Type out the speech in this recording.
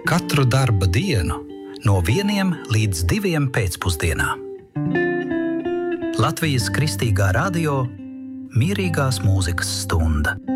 Katru darba dienu no 1 līdz 2 pēcpusdienā. Latvijas Kristīgā radio Mierīgās mūzikas stunda.